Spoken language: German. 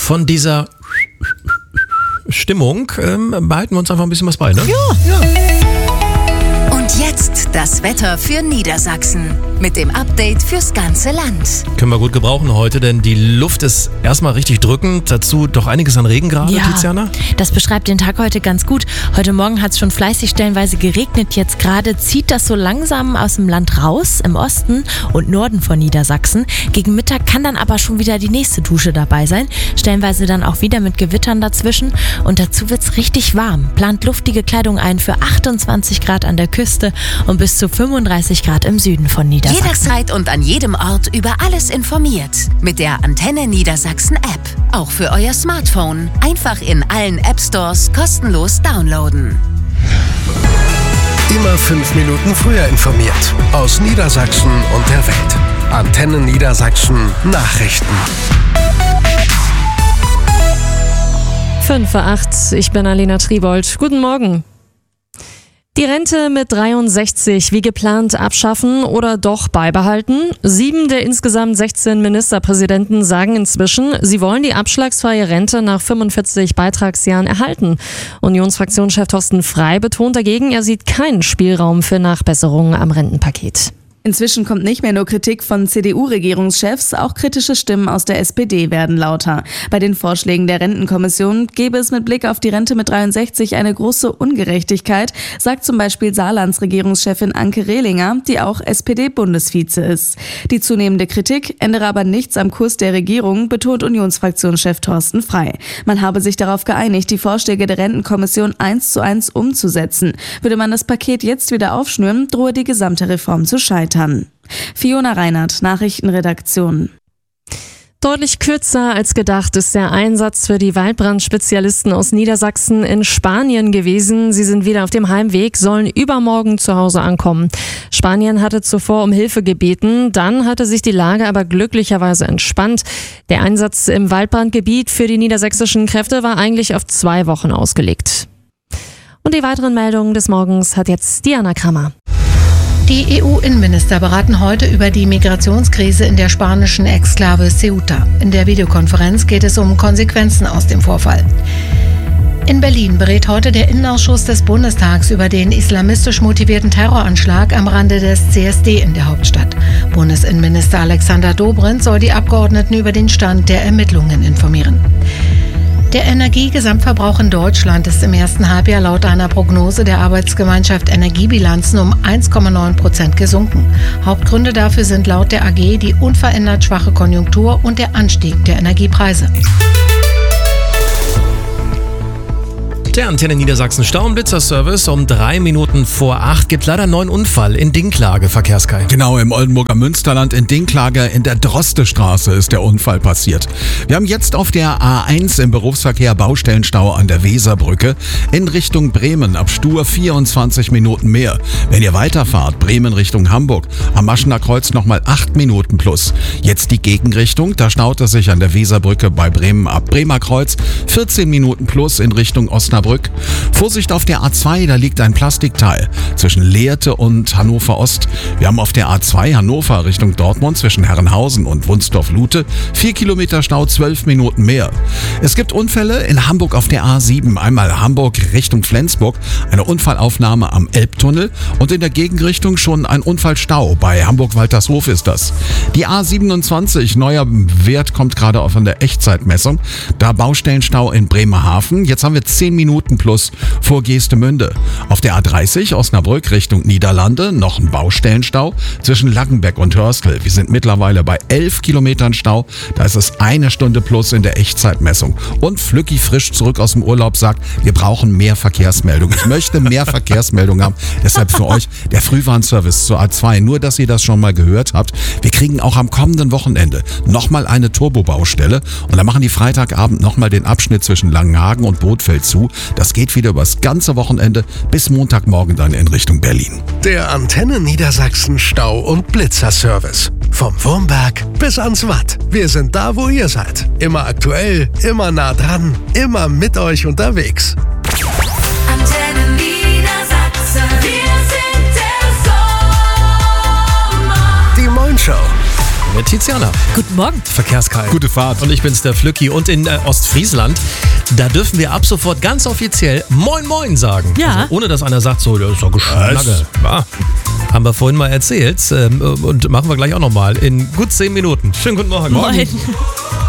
von dieser Stimmung behalten wir uns einfach ein bisschen was bei, ne? Ja. Und jetzt das Wetter für Niedersachsen mit dem Update fürs ganze Land. Können wir gut gebrauchen heute, denn die Luft ist erstmal richtig drückend. Dazu doch einiges an Regen gerade, Tiziana? Das beschreibt den Tag heute ganz gut. Heute Morgen hat es schon fleißig stellenweise geregnet. Jetzt gerade zieht das so langsam aus dem Land raus, im Osten und Norden von Niedersachsen. Gegen Mittag kann dann aber schon wieder die nächste Dusche dabei sein. Stellenweise dann auch wieder mit Gewittern dazwischen. Und dazu wird es richtig warm. Plant luftige Kleidung ein für 28 Grad an der Küste und bis zu 35 Grad im Süden von Niedersachsen. Jederzeit und an jedem Ort über alles informiert. Mit der Antenne Niedersachsen App. Auch für euer Smartphone. Einfach in allen App Stores kostenlos downloaden. Immer 5 Minuten früher informiert. Aus Niedersachsen und der Welt. Antenne Niedersachsen Nachrichten. 5:08, ich bin Alena Tribold. Guten Morgen. Die Rente mit 63 wie geplant abschaffen oder doch beibehalten? 7 der insgesamt 16 Ministerpräsidenten sagen inzwischen, sie wollen die abschlagsfreie Rente nach 45 Beitragsjahren erhalten. Unionsfraktionschef Thorsten Frey betont dagegen, er sieht keinen Spielraum für Nachbesserungen am Rentenpaket. Inzwischen kommt nicht mehr nur Kritik von CDU-Regierungschefs, auch kritische Stimmen aus der SPD werden lauter. Bei den Vorschlägen der Rentenkommission gäbe es mit Blick auf die Rente mit 63 eine große Ungerechtigkeit, sagt zum Beispiel Saarlands Regierungschefin Anke Rehlinger, die auch SPD-Bundesvize ist. Die zunehmende Kritik ändere aber nichts am Kurs der Regierung, betont Unionsfraktionschef Thorsten Frey. Man habe sich darauf geeinigt, die Vorschläge der Rentenkommission 1:1 umzusetzen. Würde man das Paket jetzt wieder aufschnüren, drohe die gesamte Reform zu scheitern. Fiona Reinhardt, Nachrichtenredaktion. Deutlich kürzer als gedacht ist der Einsatz für die Waldbrandspezialisten aus Niedersachsen in Spanien gewesen. Sie sind wieder auf dem Heimweg, sollen übermorgen zu Hause ankommen. Spanien hatte zuvor um Hilfe gebeten, dann hatte sich die Lage aber glücklicherweise entspannt. Der Einsatz im Waldbrandgebiet für die niedersächsischen Kräfte war eigentlich auf 2 Wochen ausgelegt. Und die weiteren Meldungen des Morgens hat jetzt Diana Krammer. Die EU-Innenminister beraten heute über die Migrationskrise in der spanischen Exklave Ceuta. In der Videokonferenz geht es um Konsequenzen aus dem Vorfall. In Berlin berät heute der Innenausschuss des Bundestags über den islamistisch motivierten Terroranschlag am Rande des CSD in der Hauptstadt. Bundesinnenminister Alexander Dobrindt soll die Abgeordneten über den Stand der Ermittlungen informieren. Der Energiegesamtverbrauch in Deutschland ist im ersten Halbjahr laut einer Prognose der Arbeitsgemeinschaft Energiebilanzen um 1,9% gesunken. Hauptgründe dafür sind laut der AG die unverändert schwache Konjunktur und der Anstieg der Energiepreise. Der Antenne Niedersachsen Stau- und Blitzerservice um 3 Minuten vor 8 gibt leider einen neuen Unfall in Dinklage, Verkehrskai. Genau, im Oldenburger Münsterland in Dinklage in der Drostestraße ist der Unfall passiert. Wir haben jetzt auf der A1 im Berufsverkehr Baustellenstau an der Weserbrücke in Richtung Bremen ab Stur 24 Minuten mehr. Wenn ihr weiterfahrt, Bremen Richtung Hamburg, am Maschener Kreuz nochmal 8 Minuten plus. Jetzt die Gegenrichtung, da staut es sich an der Weserbrücke bei Bremen ab Bremer Kreuz 14 Minuten plus in Richtung Osnabrück. Vorsicht auf der A2, da liegt ein Plastikteil zwischen Lehrte und Hannover Ost. Wir haben auf der A2 Hannover Richtung Dortmund zwischen Herrenhausen und Wunsdorf-Lute 4 Kilometer Stau, 12 Minuten mehr. Es gibt Unfälle in Hamburg auf der A7. Einmal Hamburg Richtung Flensburg, eine Unfallaufnahme am Elbtunnel und in der Gegenrichtung schon ein Unfallstau. Bei Hamburg-Waltershof ist das. Die A27, neuer Wert kommt gerade von der Echtzeitmessung. Da Baustellenstau in Bremerhaven. Jetzt haben wir 10 Minuten plus vor Geestemünde. Auf der A30 Osnabrück Richtung Niederlande noch ein Baustellenstau zwischen Lackenbeck und Hörstel. Wir sind mittlerweile bei 11 Kilometern Stau. Da ist es 1 Stunde plus in der Echtzeitmessung. Und Flücki frisch zurück aus dem Urlaub sagt, wir brauchen mehr Verkehrsmeldungen. Ich möchte mehr Verkehrsmeldungen haben. Deshalb für euch der Frühwarnservice zur A2. Nur, dass ihr das schon mal gehört habt. Wir kriegen auch am kommenden Wochenende nochmal eine Turbobaustelle. Und dann machen die Freitagabend nochmal den Abschnitt zwischen Langenhagen und Bothfeld zu. Das geht wieder über das ganze Wochenende bis Montagmorgen dann in Richtung Berlin. Der Antenne Niedersachsen Stau- und Blitzerservice. Vom Wurmberg bis ans Watt. Wir sind da, wo ihr seid. Immer aktuell, immer nah dran, immer mit euch unterwegs. Antenne Niedersachsen. Wir sind der Sommer. Die Moin Show. mit Tiziana. Guten Morgen. Verkehrskalt. Gute Fahrt. Und ich bin's, der Flücki. Und in Ostfriesland, da dürfen wir ab sofort ganz offiziell Moin Moin sagen. Ja. Also, ohne dass einer sagt, so, das ist doch Geschnagge. Ja. Haben wir vorhin mal erzählt und machen wir gleich auch nochmal in gut 10 Minuten. Schönen guten Morgen. Moin.